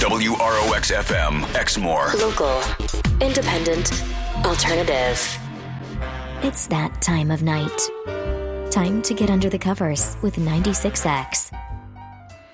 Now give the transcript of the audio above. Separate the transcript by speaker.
Speaker 1: WROX FM, Exmoor.
Speaker 2: Local, independent, alternative.
Speaker 3: It's that time of night. Time to get under the covers with 96X.